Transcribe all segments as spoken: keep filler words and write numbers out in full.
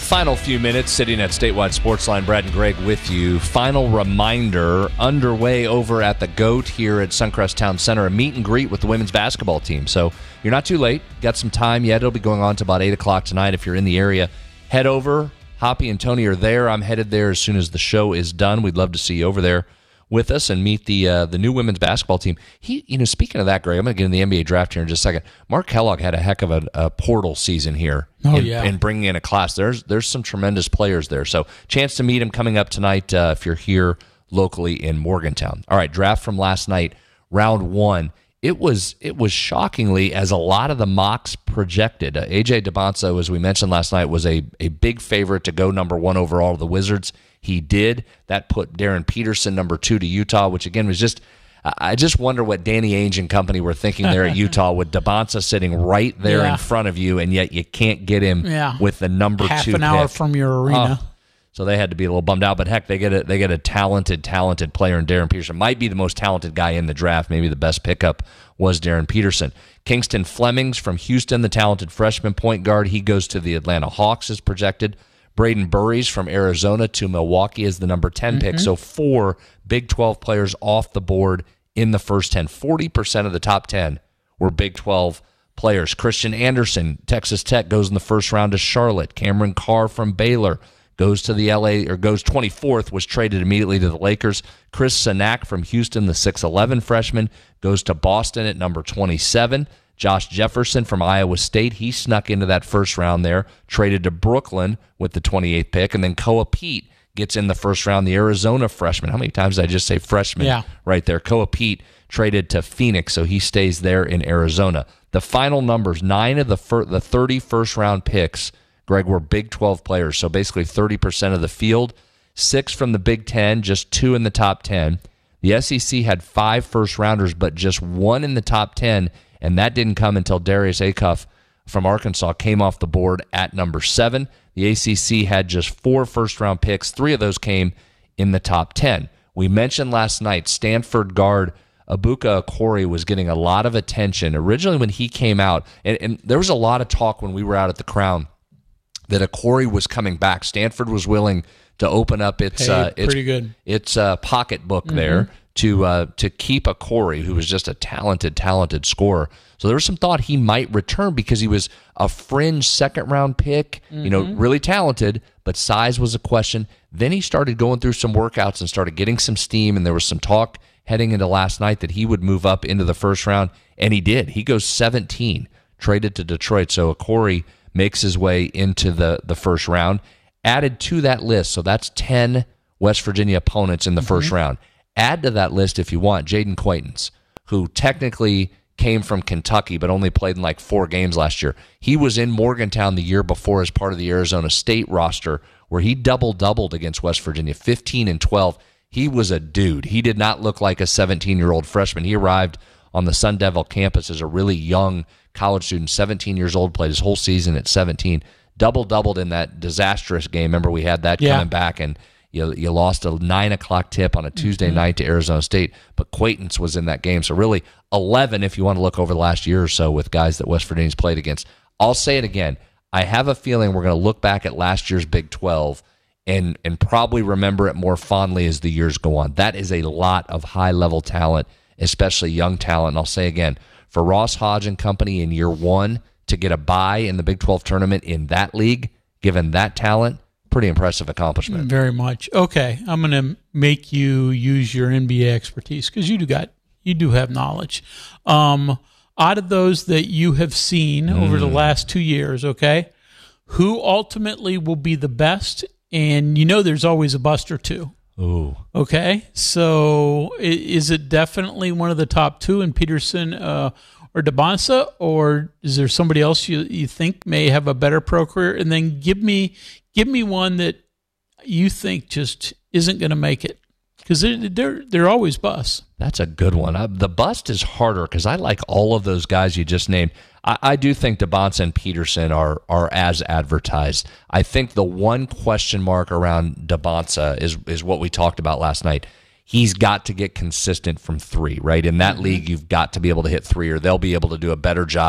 Final few minutes sitting at Statewide Sportsline. Brad and Greg with you. Final reminder, underway over at the GOAT here at Suncrest Town Center, a meet and greet with the women's basketball team. So you're not too late. Got some time yet. It'll be going on to about eight o'clock tonight. If you're in the area, head over. Hoppy and Tony are there. I'm headed there as soon as the show is done. We'd love to see you over there with us and meet the uh, the new women's basketball team. He, you know, speaking of that, Greg, I'm going to get in the N B A draft here in just a second. Mark Kellogg had a heck of a, a portal season here. Oh, in, yeah. in bringing in a class. There's there's some tremendous players there. So chance to meet him coming up tonight uh, if you're here locally in Morgantown. All right, draft from last night, round one. It was it was shockingly, as a lot of the mocks projected. Uh, A J DeBonzo, as we mentioned last night, was a, a big favorite to go number one overall to the Wizards. He did. That put Darren Peterson number two to Utah, which again was just, I just wonder what Danny Ainge and company were thinking there at Utah with DeBonzo sitting right there yeah. in front of you, and yet you can't get him yeah. with the number Half two an hour pick. from your arena. Oh. So they had to be a little bummed out, but heck, they get a they get a talented, talented player in Darren Peterson. Might be the most talented guy in the draft. Maybe the best pickup was Darren Peterson. Kingston Flemings from Houston, the talented freshman point guard. He goes to the Atlanta Hawks as projected. Braden Burries from Arizona to Milwaukee as the number ten mm-hmm. pick. So four Big twelve players off the board in the first ten. forty percent of the top ten were Big twelve players. Christian Anderson, Texas Tech, goes in the first round to Charlotte. Cameron Carr from Baylor goes to the L A, or goes twenty-fourth, was traded immediately to the Lakers. Chris Sanak from Houston, the six eleven freshman, goes to Boston at number twenty-seven. Josh Jefferson from Iowa State, he snuck into that first round there, traded to Brooklyn with the twenty-eighth pick, and then Koa Pete gets in the first round, the Arizona freshman. How many times did I just say freshman yeah. right there? Koa Pete traded to Phoenix, so he stays there in Arizona. The final numbers, nine of the fir- the thirty first-round picks, Greg, were Big twelve players, so basically thirty percent of the field. Six from the Big Ten, just two in the top ten. The S E C had five first-rounders, but just one in the top ten, and that didn't come until Darius Acuff from Arkansas came off the board at number seven. The A C C had just four first-round picks. Three of those came in the top ten. We mentioned last night Stanford guard Abuka Okori was getting a lot of attention. Originally when he came out, and, and there was a lot of talk when we were out at the Crown that Okori was coming back. Stanford was willing to open up its hey, uh, its, pretty good. its uh, pocketbook mm-hmm. there to uh, to keep Okori, who was just a talented, talented scorer. So there was some thought he might return because he was a fringe second-round pick, mm-hmm. you know, really talented, but size was a question. Then he started going through some workouts and started getting some steam, and there was some talk heading into last night that he would move up into the first round, and he did. He goes seventeen, traded to Detroit. So Okori makes his way into the, the first round. Added to that list, so that's ten West Virginia opponents in the mm-hmm. first round. Add to that list, if you want, Jaden Quaintance, who technically came from Kentucky but only played in like four games last year. He was in Morgantown the year before as part of the Arizona State roster where he double-doubled against West Virginia, fifteen and twelve. He was a dude. He did not look like a seventeen-year-old freshman. He arrived on the Sun Devil campus as a really young college student, seventeen years old, played his whole season at seventeen, double-doubled in that disastrous game. Remember, we had that yeah. coming back, and you you lost a nine o'clock tip on a Tuesday mm-hmm. night to Arizona State, but Quaintance was in that game. So really, eleven if you want to look over the last year or so with guys that West Virginia's played against. I'll say it again. I have a feeling we're going to look back at last year's Big twelve and and probably remember it more fondly as the years go on. That is a lot of high-level talent, especially young talent. And I'll say again, for Ross Hodge and company in year one to get a bye in the Big twelve tournament in that league, given that talent, pretty impressive accomplishment. Very much. Okay, I'm going to make you use your N B A expertise because you do got you do have knowledge. Um, out of those that you have seen mm. over the last two years, okay, who ultimately will be the best? And you know there's always a bust or two. Ooh. Okay, so is it definitely one of the top two in Peterson uh, or DeBonzo, or is there somebody else you, you think may have a better pro career? And then give me give me one that you think just isn't going to make it, because they're, they're, they're always busts. That's a good one. Uh, the bust is harder because I like all of those guys you just named. I, I do think DeBonzo and Peterson are are as advertised. I think the one question mark around DeBonzo is is what we talked about last night. He's got to get consistent from three, right? In that mm-hmm. league, you've got to be able to hit three, or they'll be able to do a better job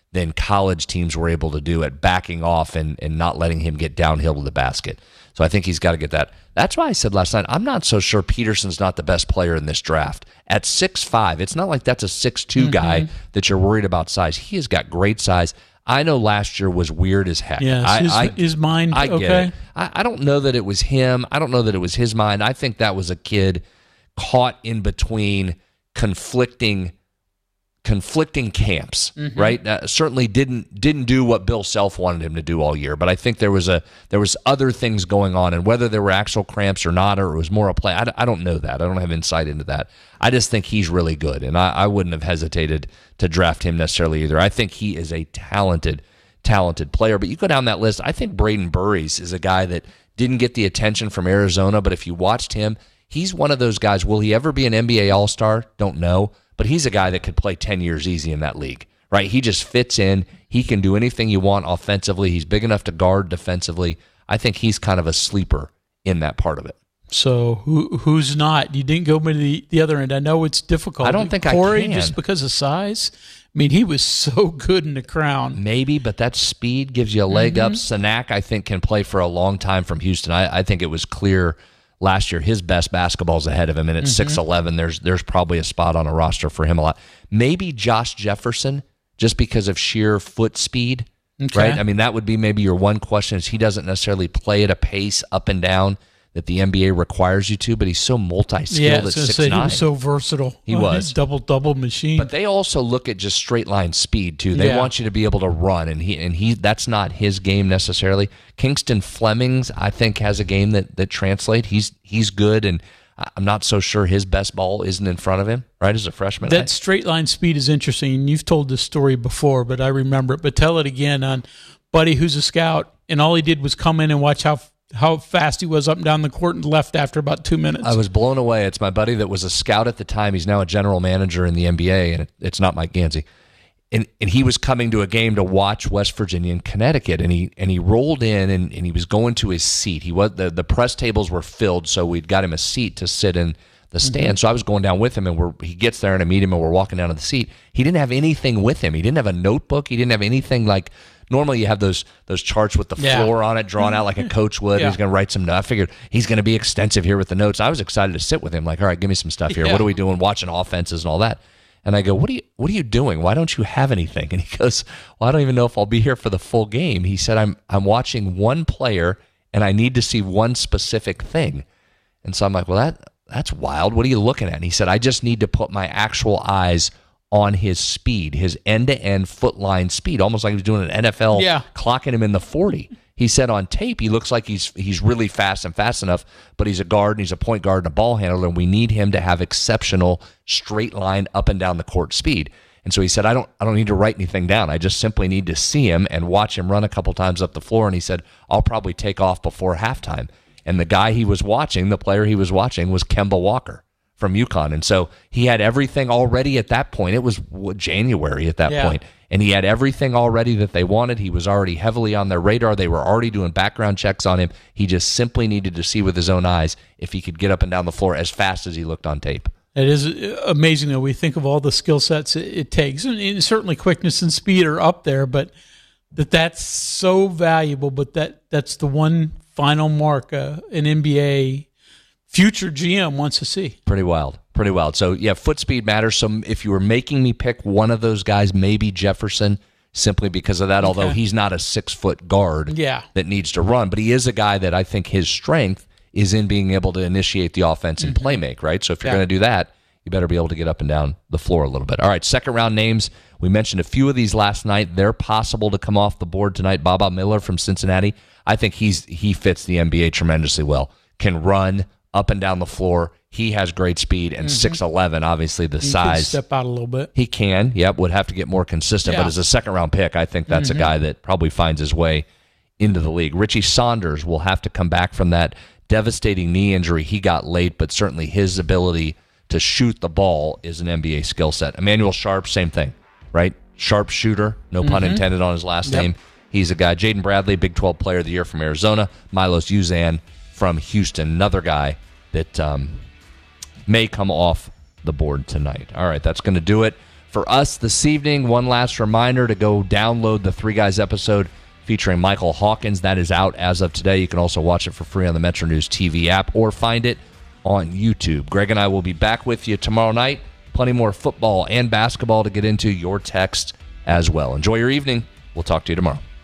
than college teams were able to do at backing off and, and not letting him get downhill to the basket. So I think he's got to get that. That's why I said last night, I'm not so sure Peterson's not the best player in this draft. At six five, it's not like that's a six two mm-hmm. guy that you're worried about size. He has got great size. I know last year was weird as heck. Yes, I, his, I, his mind, I get okay. it. I, I don't know that it was him. I don't know that it was his mind. I think that was a kid caught in between conflicting conflicting camps, mm-hmm. right? Uh, certainly didn't didn't do what Bill Self wanted him to do all year, but I think there was a there was other things going on, and whether there were actual cramps or not, or it was more a play, I, I don't know that. I don't have insight into that. I just think he's really good, and I, I wouldn't have hesitated to draft him necessarily either. I think he is a talented, talented player, but you go down that list, I think Braden Burries is a guy that didn't get the attention from Arizona, but if you watched him, he's one of those guys. Will he ever be an N B A All-Star? Don't know. But he's a guy that could play ten years easy in that league, right? He just fits in. He can do anything you want offensively. He's big enough to guard defensively. I think he's kind of a sleeper in that part of it. So who who's not? You didn't go to the, the other end. I know it's difficult. I don't think Corey, I can. just because of size? I mean, he was so good in the Crown. Maybe, but that speed gives you a leg mm-hmm. up. Sanak, I think, can play for a long time from Houston. I, I think it was clear last year his best basketball's ahead of him, and at six mm-hmm. eleven, there's there's probably a spot on a roster for him a lot. Maybe Josh Jefferson, just because of sheer foot speed, okay. right? I mean, that would be maybe your one question is he doesn't necessarily play at a pace up and down that the N B A requires you to, but he's so multi-skilled yeah, at six nine. He was so versatile. He oh, was. Double-double machine. But they also look at just straight line speed, too. They yeah. want you to be able to run, and he and he that's not his game necessarily. Kingston Flemings, I think, has a game that, that translates. He's he's good, and I'm not so sure his best ball isn't in front of him, right, as a freshman. That straight line speed is interesting. You've told this story before, but I remember it. But tell it again on Buddy, who's a scout, and all he did was come in and watch how how fast he was up and down the court and left after about two minutes. I was blown away. It's my buddy that was a scout at the time. He's now a general manager in the N B A, and it, it's not Mike Gansey. And and he was coming to a game to watch West Virginia and Connecticut, and he and he rolled in and, and he was going to his seat. He was the, the press tables were filled, so we'd got him a seat to sit in the stand. Mm-hmm. So I was going down with him, and we're he gets there and I meet him, and we're walking down to the seat. He didn't have anything with him. He didn't have a notebook. He didn't have anything like. Normally you have those those charts with the yeah. floor on it drawn out like a coach would. Yeah. He's going to write some notes. I figured he's going to be extensive here with the notes. I was excited to sit with him like, all right, give me some stuff here. Yeah. What are we doing? Watching offenses and all that. And I go, what are you what are you doing? Why don't you have anything? And he goes, well, I don't even know if I'll be here for the full game. He said, I'm I'm watching one player and I need to see one specific thing. And so I'm like, well, that that's wild. What are you looking at? And he said, I just need to put my actual eyes on his speed, his end-to-end foot line speed, almost like he was doing an N F L, yeah. clocking him in the forty. He said on tape he looks like he's he's really fast and fast enough, but he's a guard and he's a point guard and a ball handler, and we need him to have exceptional straight line up and down the court speed. And so he said, I don't I don't need to write anything down. I just simply need to see him and watch him run a couple times up the floor. And he said, I'll probably take off before halftime. And the guy he was watching, the player he was watching, was Kemba Walker from UConn. And so he had everything already at that point. It was January at that yeah. point. And he had everything already that they wanted. He was already heavily on their radar. They were already doing background checks on him. He just simply needed to see with his own eyes if he could get up and down the floor as fast as he looked on tape. It is amazing that we think of all the skill sets it takes. And certainly quickness and speed are up there, but that that's so valuable. But that that's the one final mark uh, an N B A future G M wants to see. Pretty wild. Pretty wild. So, yeah, foot speed matters. So if you were making me pick one of those guys, maybe Jefferson, simply because of that, okay. although he's not a six-foot guard yeah. that needs to run. But he is a guy that I think his strength is in being able to initiate the offense and mm-hmm. play make, right? So if you're yeah. going to do that, you better be able to get up and down the floor a little bit. All right, second-round names. We mentioned a few of these last night. They're possible to come off the board tonight. Baba Miller from Cincinnati. I think he's he fits the N B A tremendously well. Can run up and down the floor. He has great speed, and six mm-hmm. eleven, obviously the he size. Can step out a little bit. He can, yep, would have to get more consistent, yeah. but as a second-round pick, I think that's mm-hmm. a guy that probably finds his way into the league. Richie Saunders will have to come back from that devastating knee injury he got late, but certainly his ability to shoot the ball is an N B A skill set. Emmanuel Sharp, same thing, right? Sharp shooter, no pun mm-hmm. intended on his last yep. name. He's a guy. Jaden Bradley, Big twelve Player of the Year from Arizona. Milos Uzan from Houston, another guy that um, may come off the board tonight. All right, that's going to do it for us this evening. One last reminder to go download the Three Guys episode featuring Michael Hawkins. That is out as of today. You can also watch it for free on the Metro News T V app or find it on YouTube. Greg and I will be back with you tomorrow night. Plenty more football and basketball to get into. Your text as well. Enjoy your evening. We'll talk to you tomorrow.